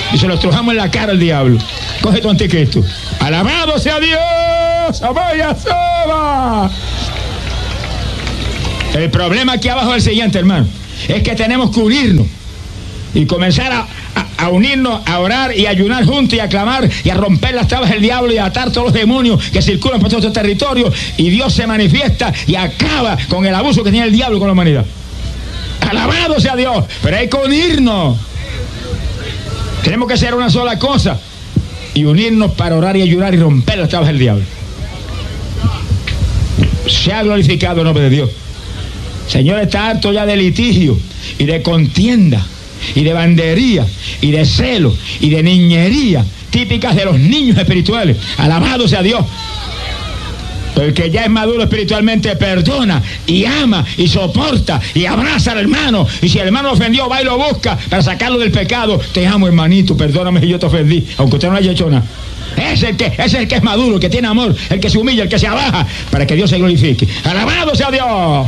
y se lo estrujamos en la cara al diablo. Coge tu anticristo. ¡Alabado sea Dios! ¡Amaya soba! El problema aquí abajo es el siguiente, hermano. Es que tenemos que unirnos y comenzar a unirnos, a orar y a ayunar juntos y a clamar y a romper las trabas del diablo y a atar todos los demonios que circulan por todo este territorio, y Dios se manifiesta y acaba con el abuso que tiene el diablo con la humanidad. Alabado sea Dios. Pero hay que unirnos. Tenemos que hacer una sola cosa y unirnos para orar y ayudar y romper las trabas del diablo. Se ha glorificado el nombre de Dios. Señor, está harto ya de litigio y de contienda y de bandería y de celo y de niñería típicas de los niños espirituales. Alabado sea Dios. El que ya es maduro espiritualmente perdona y ama y soporta y abraza al hermano, y si el hermano ofendió, va y lo busca para sacarlo del pecado. Te amo, hermanito, perdóname si yo te ofendí, aunque usted no haya hecho nada. Es el que es maduro, el que tiene amor, el que se humilla, el que se abaja, para que Dios se glorifique. Alabado sea Dios.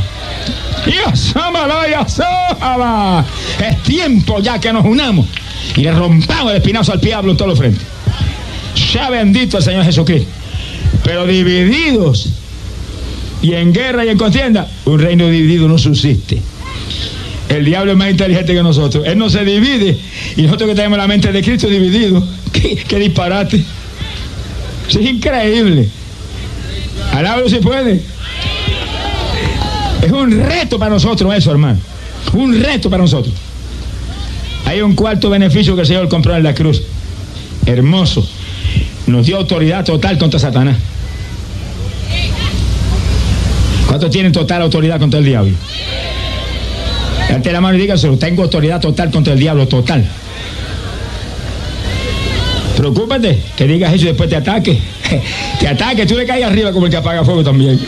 Es tiempo ya que nos unamos y le rompamos el espinazo al diablo en todos los frentes. Sea bendito el Señor Jesucristo. Pero divididos y en guerra y en contienda, un reino dividido no subsiste. El diablo es más inteligente que nosotros. Él no se divide, y nosotros que tenemos la mente de Cristo dividido. ¡Qué disparate! Eso es increíble. Alábalo si puede. Es un reto para nosotros eso, hermano. Un reto para nosotros. Hay un cuarto beneficio que el Señor compró en la cruz. Hermoso. Nos dio autoridad total contra Satanás. ¿Cuántos tienen total autoridad contra el diablo? Levante la mano y dígaselo. Tengo autoridad total contra el diablo, total. Preocúpate que digas eso y después te ataque. Te ataque, tú le caes arriba como el que apaga fuego también.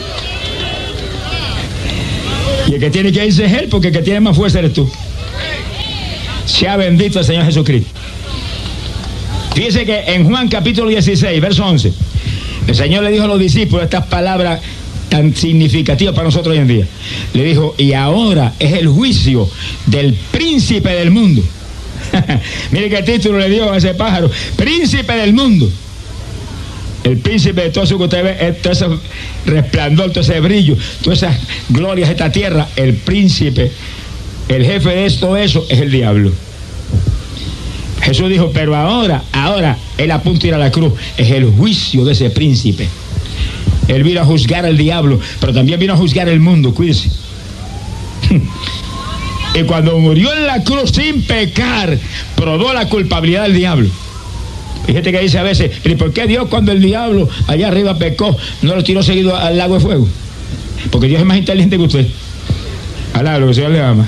Y el que tiene que irse es él, porque el que tiene más fuerza eres tú. Sea bendito el Señor Jesucristo. Fíjese que en Juan capítulo 16, verso 11, el Señor le dijo a los discípulos estas palabras tan significativas para nosotros hoy en día. Le dijo: y ahora es el juicio del príncipe del mundo. Mire qué título le dio a ese pájaro: príncipe del mundo. El príncipe de todo eso que usted ve, todo ese resplandor, todo ese brillo, todas esas glorias de esta tierra. El príncipe, el jefe de todo eso es el diablo. Jesús dijo: pero ahora, él a punto de ir a la cruz, es el juicio de ese príncipe. Él vino a juzgar al diablo, pero también vino a juzgar el mundo, cuídense. Y cuando murió en la cruz sin pecar, probó la culpabilidad del diablo. Fíjate que dice a veces: ¿y por qué Dios, cuando el diablo allá arriba pecó, no lo tiró seguido al lago de fuego? Porque Dios es más inteligente que usted. Alá, lo que el Señor le ama.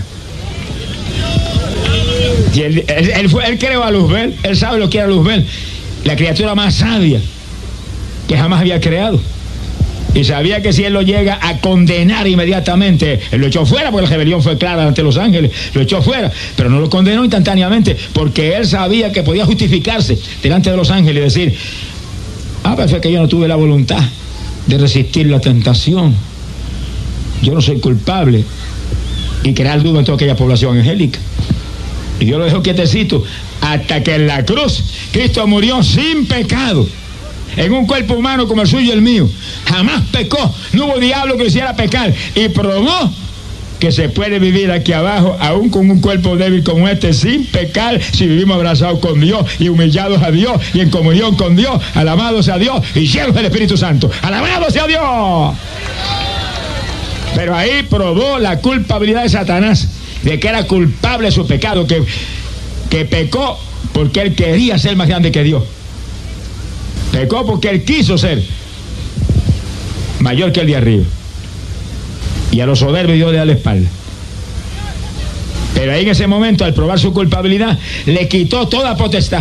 Y él creó a Luzbel, él sabe lo que era Luzbel, la criatura más sabia que jamás había creado. Y sabía que si él lo llega a condenar inmediatamente, él lo echó fuera, porque la rebelión fue clara ante los ángeles, lo echó fuera, pero no lo condenó instantáneamente, porque él sabía que podía justificarse delante de los ángeles y decir: pero fue que yo no tuve la voluntad de resistir la tentación, yo no soy culpable, y crear duda en toda aquella población angélica. Y Dios lo dejó quietecito hasta que en la cruz Cristo murió sin pecado, en un cuerpo humano como el suyo y el mío. Jamás pecó, no hubo diablo que lo hiciera pecar, y probó que se puede vivir aquí abajo aún con un cuerpo débil como este sin pecar, si vivimos abrazados con Dios y humillados a Dios y en comunión con Dios. Alabado sea Dios, y llenos del Espíritu Santo. Alabado sea Dios. Pero ahí probó la culpabilidad de Satanás, de que era culpable de su pecado, que pecó porque él quería ser más grande que Dios. Pecó porque él quiso ser mayor que el de arriba, y a los soberbios Dios le da la espalda. Pero ahí en ese momento, al probar su culpabilidad, le quitó toda potestad.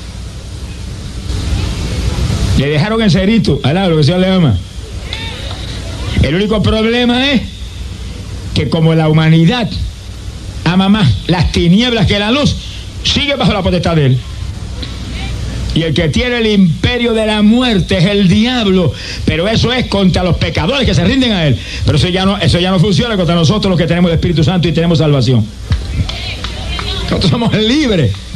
Le dejaron en cerito, alá, lo que el Señor le ama. El único problema es que como la humanidad ama más las tinieblas que la luz, sigue bajo la potestad de él. Y el que tiene el imperio de la muerte es el diablo, pero eso es contra los pecadores que se rinden a él. Pero eso ya no funciona contra nosotros, los que tenemos el Espíritu Santo y tenemos salvación. Nosotros somos libres.